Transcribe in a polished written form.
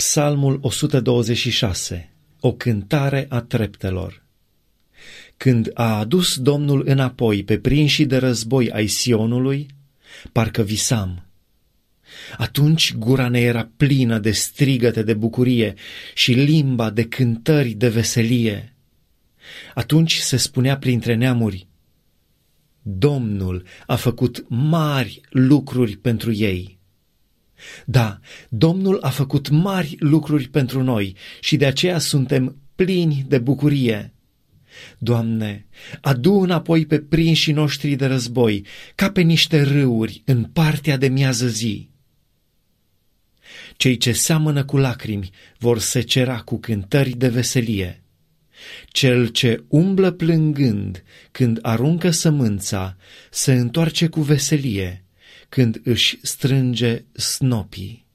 Psalmul 126, o cântare a treptelor. Când a adus Domnul înapoi pe prinșii de război ai Sionului, parcă visam. Atunci gura ne era plină de strigăte de bucurie și limba de cântări de veselie. Atunci se spunea printre neamuri: Domnul a făcut mari lucruri pentru ei. Da, Domnul a făcut mari lucruri pentru noi și de aceea suntem plini de bucurie. Doamne, adu înapoi pe prinșii noștri de război, ca pe niște râuri în partea de miază zi. Cei ce seamănă cu lacrimi vor secera cu cântări de veselie. Cel ce umblă plângând când aruncă sămânța se întoarce cu veselie când își strânge snopii.